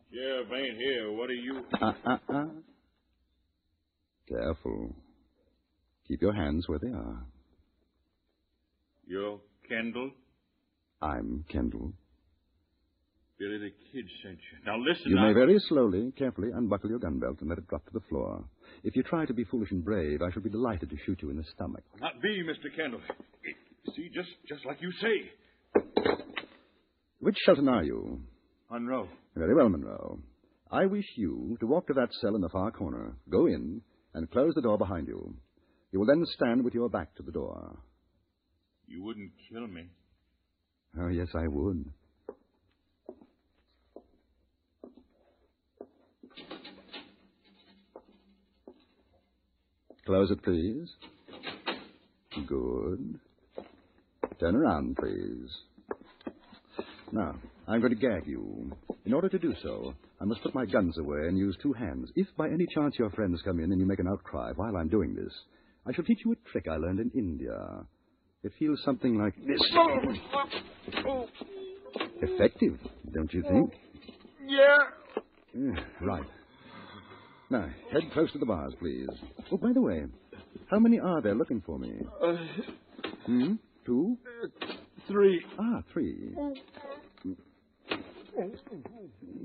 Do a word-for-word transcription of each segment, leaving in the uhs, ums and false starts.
Sheriff ain't here. What are you... Uh-uh-uh. Careful. Keep your hands where they are. You're Kendall? I'm Kendall. Billy the Kid sent you. Now listen, You I... may very slowly, carefully unbuckle your gun belt and let it drop to the floor. If you try to be foolish and brave, I shall be delighted to shoot you in the stomach. Not be, Mister Kendall. See, just just like you say. Which Shelton are you? Monroe. Very well, Monroe. I wish you to walk to that cell in the far corner, go in, and close the door behind you. You will then stand with your back to the door. You wouldn't kill me. Oh, yes, I would. Close it, please. Good. Turn around, please. Now, I'm going to gag you. In order to do so, I must put my guns away and use two hands. If by any chance your friends come in and you make an outcry while I'm doing this, I shall teach you a trick I learned in India. It feels something like this. Effective, don't you think? Yeah. Yeah, right. Now, head close to the bars, please. Oh, by the way, how many are there looking for me? Uh, Hmm? Two? uh, three. Ah, three.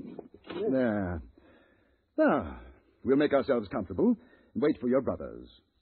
There. Now, we'll make ourselves comfortable and wait for your brothers.